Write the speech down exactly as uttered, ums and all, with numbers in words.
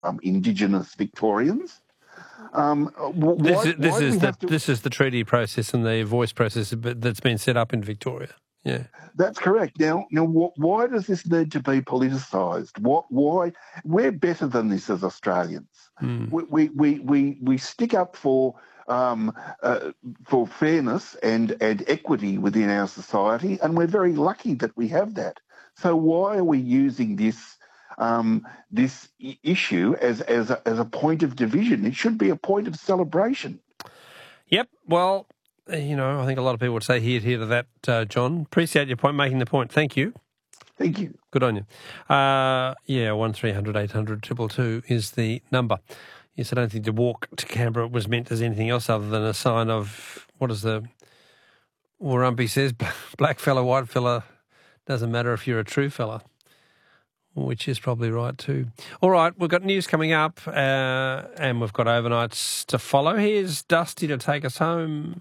um, Indigenous Victorians. Um, why, this is, this why do is we the have to... this is the treaty process and the voice process that's been set up in Victoria. Yeah, That's correct. Now, now, wh- why does this need to be politicised? What? Why? We're better than this as Australians. mm. We, we, we, we, we stick up for um, uh, for fairness and and equity within our society, and we're very lucky that we have that. So why are we using this um, this I- issue as as a, as a point of division? It should be a point of celebration. Yep. Well, you know, I think a lot of people would say here, here to that, uh, John. Appreciate your point, making the point. Thank you. Thank you. Good on you. Uh, yeah, one three hundred eight hundred two two two is the number. Yes, I don't think the walk to Canberra was meant as anything else other than a sign of, what is the, Warumpi says, black fella, white fella, doesn't matter if you're a true fella, which is probably right too. All right, we've got news coming up uh, and we've got overnights to follow. Here's Dusty to take us home.